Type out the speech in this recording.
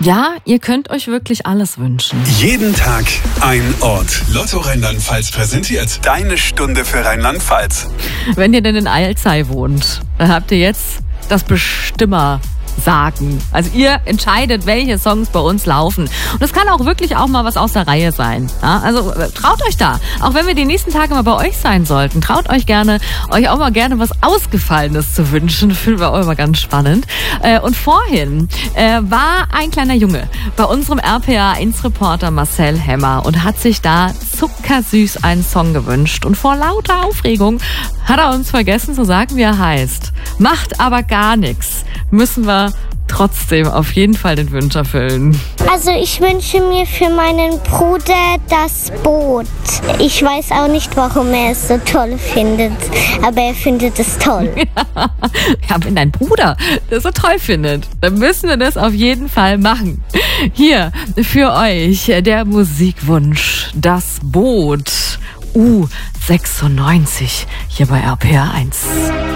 Ja, ihr könnt euch wirklich alles wünschen. Jeden Tag ein Ort. Lotto Rheinland-Pfalz präsentiert deine Stunde für Rheinland-Pfalz. Wenn ihr denn in Alzey wohnt, dann habt ihr jetzt das Bestimmer sagen. Also ihr entscheidet, welche Songs bei uns laufen. Und es kann auch wirklich auch mal was aus der Reihe sein. Ja, also traut euch da. Auch wenn wir die nächsten Tage mal bei euch sein sollten, traut euch auch mal gerne was Ausgefallenes zu wünschen. Finden wir auch immer ganz spannend. Und vorhin war ein kleiner Junge bei unserem RPA1-Reporter Marcel Hemmer und hat sich da zuckersüß einen Song gewünscht. Und vor lauter Aufregung hat er uns vergessen zu sagen, wie er heißt. Macht aber gar nichts. Müssen wir trotzdem auf jeden Fall den Wunsch erfüllen. Also ich wünsche mir für meinen Bruder das Boot. Ich weiß auch nicht, warum er es so toll findet, aber er findet es toll. Ja, wenn dein Bruder das so toll findet, dann müssen wir das auf jeden Fall machen. Hier für euch der Musikwunsch, das Boot U96 hier bei RPA1.